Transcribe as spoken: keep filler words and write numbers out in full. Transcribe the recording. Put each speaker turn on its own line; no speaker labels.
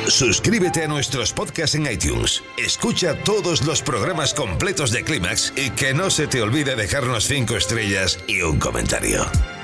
Suscríbete a nuestros podcasts en iTunes. Escucha todos los programas completos de Clímax y que no se te olvide dejarnos cinco estrellas y un comentario.